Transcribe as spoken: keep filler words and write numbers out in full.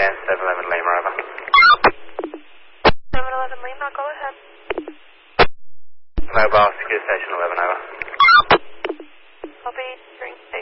again, seven eleven Lima, over. seven eleven Lima, go ahead. Mobile, secure station eleven, over. Copy.